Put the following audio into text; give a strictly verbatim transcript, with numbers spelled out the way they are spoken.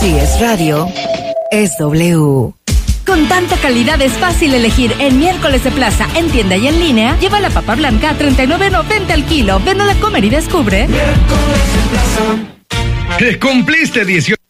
Si es radio, es W. Con tanta calidad es fácil elegir. En miércoles de plaza, en tienda y en línea, lleva la papa blanca a treinta y nueve noventa al kilo. Ven a la Comer y descubre. Miércoles de plaza. Cumpliste dieciocho.